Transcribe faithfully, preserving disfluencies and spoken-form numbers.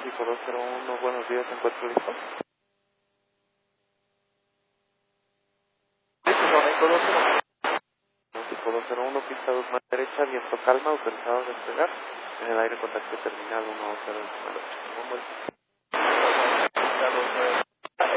México dos cero uno, buenos días, ¿se encuentra listo? México dos cero uno. México dos cero uno, pista dos más derecha, viento calma, autorizado a despegar. En el aire contacto terminal uno cero ocho.